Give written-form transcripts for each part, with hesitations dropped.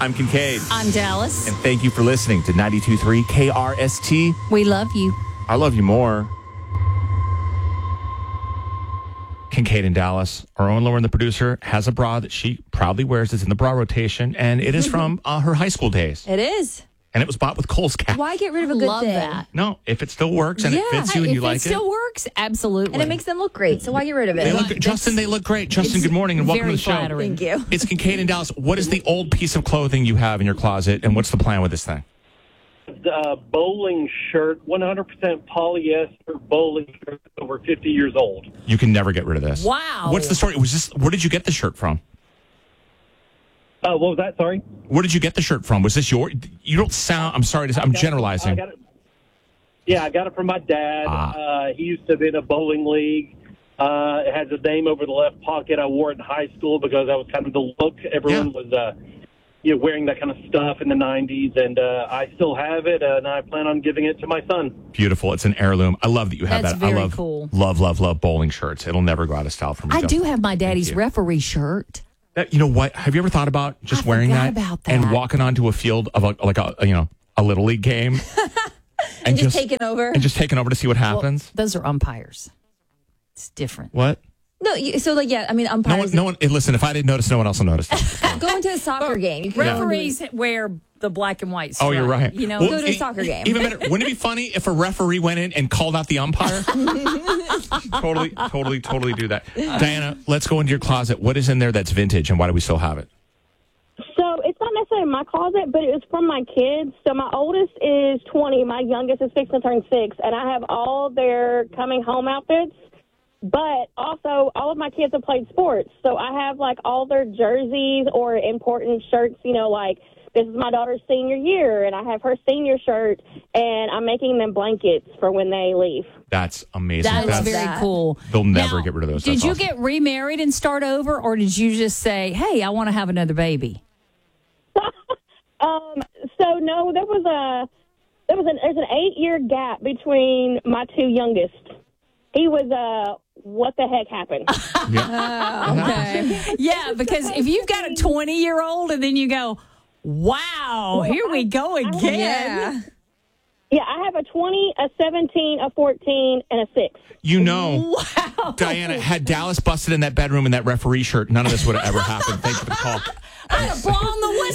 I'm Kincaid. I'm Dallas. And thank you for listening to 92.3 KRST. We love you. I love you more. Kincaid and Dallas, our own Lauren, the producer, has a bra that she proudly wears. It's in the bra rotation, and it is from her high school days. It is. And it was bought with Kohl's Cash. Why get rid of a good Love thing? that. No, if it still works and it fits you and you like If it still works, absolutely. And it makes them look great, so why get rid of it? They look good. Justin, they look great. Justin, good morning and welcome to the show. Flattering. Thank you. It's Kincaid and Dallas. What is the old piece of clothing you have in your closet, and what's the plan with this thing? The bowling shirt, 100% polyester bowling shirt, over 50 years old. You can never get rid of this. Wow. What's the story? Where did you get the shirt from? What was that? Sorry? Where did you get the shirt from? Was this your... You don't sound... I'm sorry. I'm generalizing. I got it from my dad. He used to be in a bowling league. It has a name over the left pocket. I wore it in high school because that was kind of the look. Everyone was wearing that kind of stuff in the 90s, and I still have it, and I plan on giving it to my son. Beautiful. It's an heirloom. I love that you have That's that. very I love, cool. love bowling shirts. It'll never go out of style for me. I do have my daddy's you. referee shirt. You know what? Have you ever thought about just wearing forgot that, about and that. walking onto a field of a little league game, And just taking over. and just taking over to see what happens? Those are umpires. It's different. What? No, umpires. No one. Listen, if I didn't notice, no one else will notice. Going to a soccer game. You can Referees wear the black and white stripe. Oh, you're right. You know, Go to a soccer game. Even better. Wouldn't it be funny if a referee went in and called out the umpire? Totally do that. Diana, let's go into your closet. What is in there that's vintage, and why do we still have it? So it's not necessarily my closet, but it was from my kids. So my oldest is 20. My youngest is fixing to turn 6. And I have all their coming home outfits. But also, all of my kids have played sports. So I have, all their jerseys or important shirts, like this is my daughter's senior year, and I have her senior shirt, and I'm making them blankets for when they leave. That's amazing. That's very cool. They'll never Now, get rid of those. Did That's you awesome. get remarried and start over, or did you just say, hey, I want to have another baby? So, no, there's an 8-year gap between my two youngest. He was, what the heck happened? Okay. Yeah, because if you've got a 20-year-old and then you go, wow, here we go again. Yeah, I have a 20, a 17, a 14, and a 6. You know, Wow. Diana, had Dallas busted in that bedroom in that referee shirt, none of this would have ever happened. Thank you for the call. I'd have blown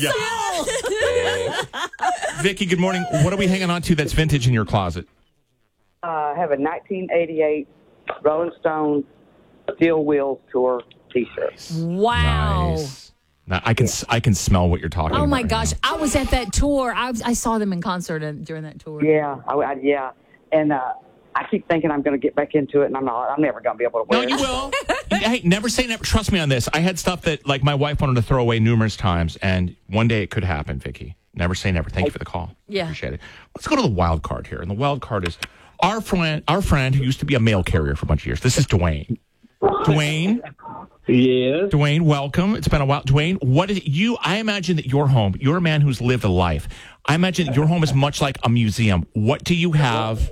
the whistle. Vicky, good morning. What are we hanging on to that's vintage in your closet? I have a 1988 Rolling Stones Steel Wheels Tour T-shirt. Wow. Nice. Now, I can smell what you're talking about. Oh, my right gosh. now. I was at that tour. I saw them in concert during that tour. Yeah, and I keep thinking I'm going to get back into it, and I'm not. I'm never going to be able to wear No, it. you will. Hey, never say never. Trust me on this. I had stuff that, my wife wanted to throw away numerous times, and one day it could happen, Vicky. Never say never. Thank you for the call. Yeah. Appreciate it. Let's go to the wild card here. And the wild card is our friend who used to be a mail carrier for a bunch of years. This is Dwayne. Dwayne. Yes. Dwayne, welcome. It's been a while. Dwayne, what is you? I imagine that your home, you're a man who's lived a life. I imagine that your home is much like a museum. What do you have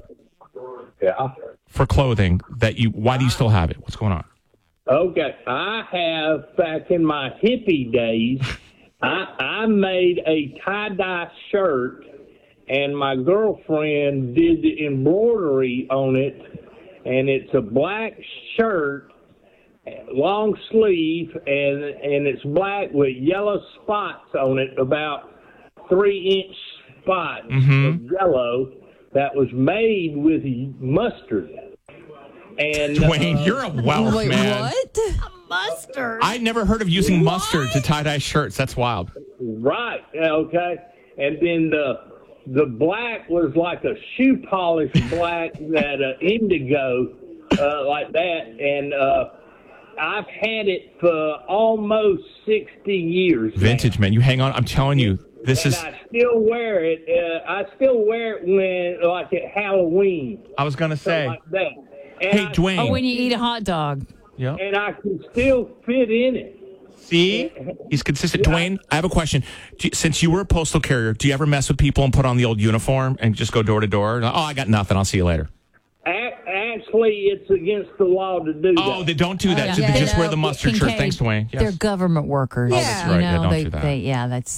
for clothing why do you still have it? What's going on? Okay, I have, back in my hippie days, I made a tie-dye shirt, and my girlfriend did the embroidery on it, and it's a black shirt, long sleeve, and it's black with yellow spots on it, about 3-inch spots of yellow that was made with mustard. And Dwayne, you're a wealth man. What? Mustard. I'd never heard of using mustard to tie-dye shirts. That's wild. Right, okay. And then the black was like a shoe polish black that indigo, like that. And I've had it for almost 60 years. Vintage, man. You hang on. I'm telling you, this is... I still wear it. I still wear it when, like, at Halloween. I was going to say... Like that. And Hey, Dwayne. Oh, when you eat a hot dog. Yeah. And I can still fit in it. See? He's consistent. Dwayne, I have a question. Since you were a postal carrier, do you ever mess with people and put on the old uniform and just go door to door? Oh, I got nothing. I'll see you later. Actually, it's against the law to do that. Oh, they don't do that. Yeah. They just wear No, the mustard shirt. Kincaid, Thanks, Dwayne. Yes. They're government workers. Oh, that's right. Yeah, don't do that. That's.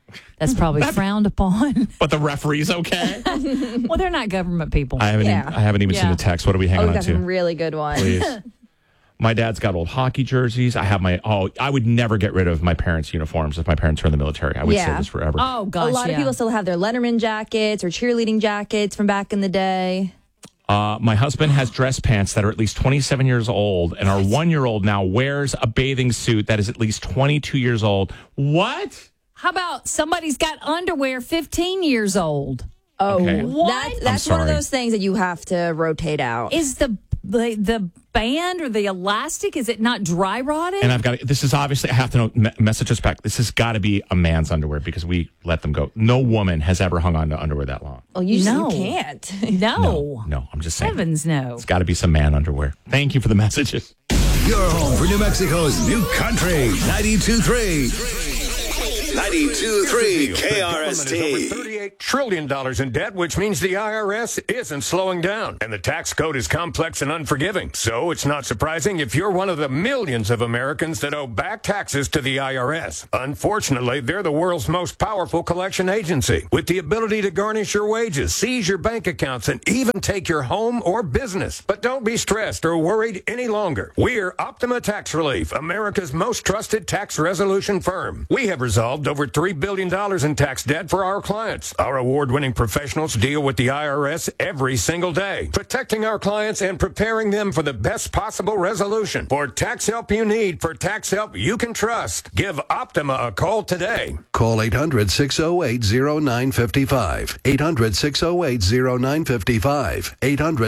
That's probably frowned upon. But the referee's okay? Well, they're not government people. I haven't even seen the text. What are we hanging on got to? some really good ones. Please. My dad's got old hockey jerseys. I would never get rid of my parents' uniforms if my parents were in the military. I would say this forever. Oh, gosh, a lot of people still have their Letterman jackets or cheerleading jackets from back in the day. My husband has dress pants that are at least 27 years old, and our 1-year-old now wears a bathing suit that is at least 22 years old. What? How about somebody's got underwear 15 years old? Oh, okay. What? That's one of those things that you have to rotate out. Is the band or the elastic, is it not dry rotted? And this is obviously, I have to know, message us back. This has got to be a man's underwear because we let them go. No woman has ever hung on to underwear that long. Oh, you can't. No, I'm just saying. Heavens, no. It's got to be some man underwear. Thank you for the messages. Your home for New Mexico's new country, 92.3. 92.3 KRST. Over $38 trillion in debt, which means the IRS isn't slowing down. And the tax code is complex and unforgiving. So it's not surprising if you're one of the millions of Americans that owe back taxes to the IRS. Unfortunately, they're the world's most powerful collection agency, with the ability to garnish your wages, seize your bank accounts, and even take your home or business. But don't be stressed or worried any longer. We're Optima Tax Relief, America's most trusted tax resolution firm. We have resolved over $3 billion in tax debt for our clients. Our award-winning professionals deal with the IRS every single day, protecting our clients and preparing them for the best possible resolution. For tax help you need, for tax help you can trust, give Optima a call today. Call 800-608-0955. 800-608-0955.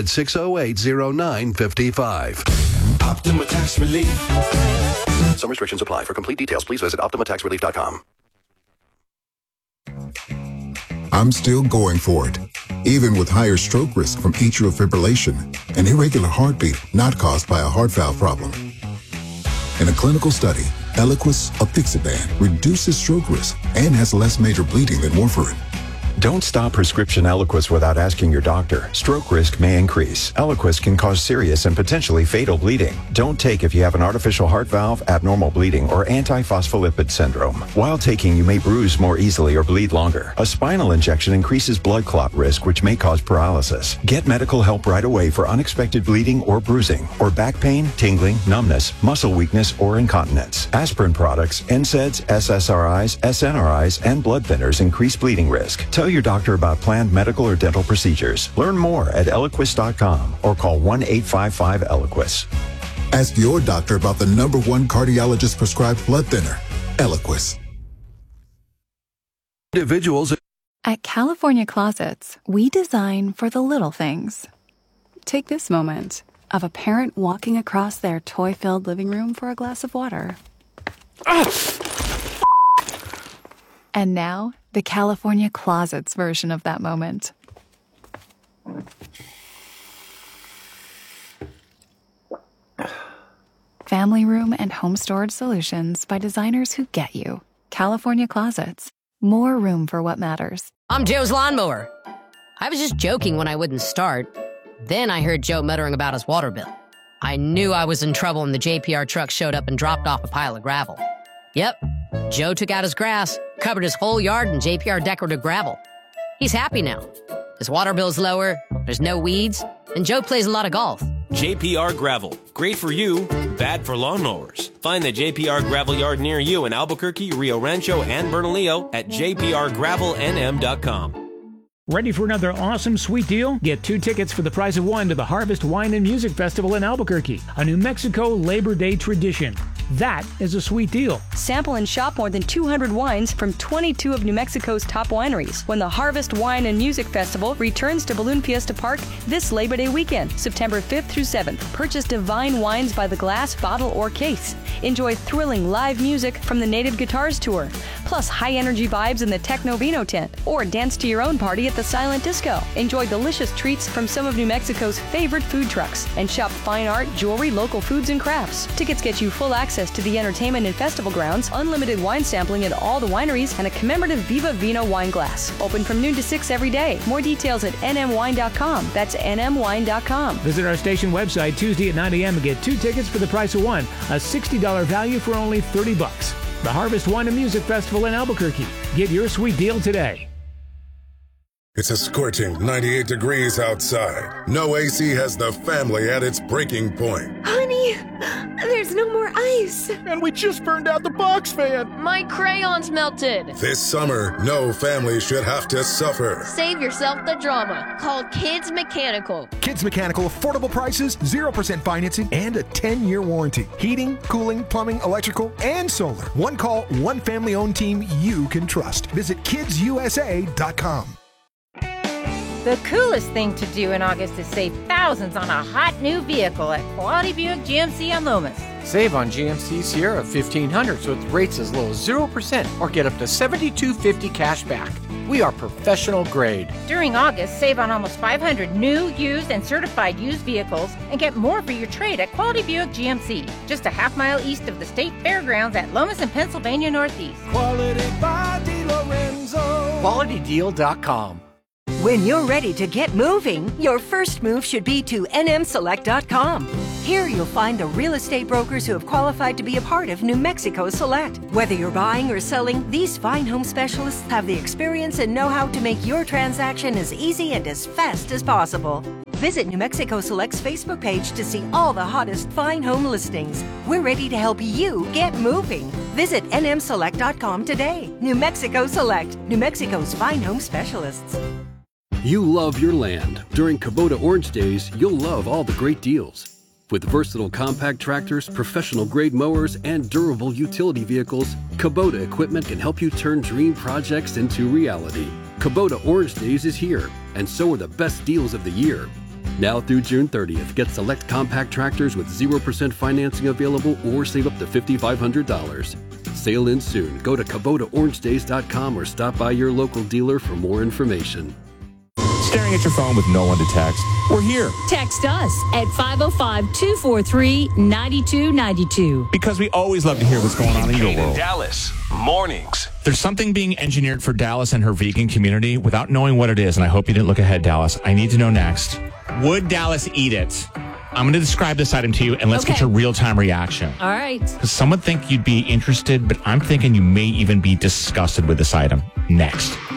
800-608-0955. Optima Tax Relief. Some restrictions apply. For complete details, please visit OptimaTaxRelief.com. I'm still going for it, even with higher stroke risk from atrial fibrillation, an irregular heartbeat not caused by a heart valve problem. In a clinical study, Eliquis, apixaban, reduces stroke risk and has less major bleeding than warfarin. Don't stop prescription Eliquis without asking your doctor. Stroke risk may increase. Eliquis can cause serious and potentially fatal bleeding. Don't take if you have an artificial heart valve, abnormal bleeding, or antiphospholipid syndrome. While taking, you may bruise more easily or bleed longer. A spinal injection increases blood clot risk, which may cause paralysis. Get medical help right away for unexpected bleeding or bruising, or back pain, tingling, numbness, muscle weakness, or incontinence. Aspirin products, NSAIDs, SSRIs, SNRIs, and blood thinners increase bleeding risk. Tell your doctor about planned medical or dental procedures. Learn more at Eliquis.com or call 1-855-ELIQUIS. Ask your doctor about the #1 cardiologist prescribed blood thinner, Eliquis. Individuals. At California Closets, we design for the little things. Take this moment of a parent walking across their toy-filled living room for a glass of water. And now, the California Closets version of that moment. Family room and home storage solutions by designers who get you. California Closets. More room for what matters. I'm Joe's lawnmower. I was just joking when I wouldn't start. Then I heard Joe muttering about his water bill. I knew I was in trouble when the JPR truck showed up and dropped off a pile of gravel. Yep, Joe took out his grass, covered his whole yard in JPR decorative gravel. He's happy now. His water bill's lower, there's no weeds, and Joe plays a lot of golf. JPR Gravel. Great for you, bad for lawnmowers. Find the JPR Gravel yard near you in Albuquerque, Rio Rancho, and Bernalillo at jprgravelnm.com. Ready for another awesome sweet deal? Get 2 tickets for the price of 1 to the Harvest Wine and Music Festival in Albuquerque, a New Mexico Labor Day tradition. That is a sweet deal. Sample and shop more than 200 wines from 22 of New Mexico's top wineries when the Harvest Wine and Music Festival returns to Balloon Fiesta Park this Labor Day weekend, September 5th through 7th. Purchase divine wines by the glass, bottle, or case. Enjoy thrilling live music from the Native Guitars Tour, plus high-energy vibes in the Techno Vino tent, or dance to your own party at the Silent Disco. Enjoy delicious treats from some of New Mexico's favorite food trucks, and shop fine art, jewelry, local foods, and crafts. Tickets get you full access to the entertainment and festival grounds, unlimited wine sampling at all the wineries, and a commemorative Viva Vino wine glass. Open from noon to 6 every day. More details at nmwine.com. That's nmwine.com. Visit our station website Tuesday at 9 a.m. and get 2 tickets for the price of 1. A $60 value for only $30. The Harvest Wine and Music Festival in Albuquerque. Get your sweet deal today. It's a scorching 98 degrees outside. No AC has the family at its breaking point. Honey, there's no more ice. And we just burned out the box fan. My crayons melted. This summer, no family should have to suffer. Save yourself the drama. Call Kids Mechanical. Kids Mechanical, affordable prices, 0% financing, and a 10-year warranty. Heating, cooling, plumbing, electrical, and solar. One call, one family-owned team you can trust. Visit kidsusa.com. The coolest thing to do in August is save thousands on a hot new vehicle at Quality Buick GMC on Lomas. Save on GMC Sierra 1500s with rates as low as 0% or get up to $7,250 cash back. We are professional grade. During August, save on almost 500 new, used, and certified used vehicles and get more for your trade at Quality Buick GMC. Just a half mile east of the State Fairgrounds at Lomas and Pennsylvania Northeast. Quality by DeLorenzo. QualityDeal.com. When you're ready to get moving, your first move should be to nmselect.com. Here you'll find the real estate brokers who have qualified to be a part of New Mexico Select. Whether you're buying or selling, these fine home specialists have the experience and know-how to make your transaction as easy and as fast as possible. Visit New Mexico Select's Facebook page to see all the hottest fine home listings. We're ready to help you get moving. Visit nmselect.com today. New Mexico Select, New Mexico's fine home specialists. You love your land. During Kubota Orange Days, you'll love all the great deals. With versatile compact tractors, professional-grade mowers, and durable utility vehicles, Kubota equipment can help you turn dream projects into reality. Kubota Orange Days is here, and so are the best deals of the year. Now through June 30th, get select compact tractors with 0% financing available or save up to $5,500. Sale ends soon. Go to KubotaOrangeDays.com or stop by your local dealer for more information. Staring at your phone with no one to text? We're here. Text us at 505-243-9292. Because we always love to hear what's going on in your world. Dallas, mornings. There's something being engineered for Dallas and her vegan community without knowing what it is, and I hope you didn't look ahead, Dallas. I need to know next. Would Dallas eat it? I'm going to describe this item to you, and let's get your real-time reaction. All right. Because some would think you'd be interested, but I'm thinking you may even be disgusted with this item. Next.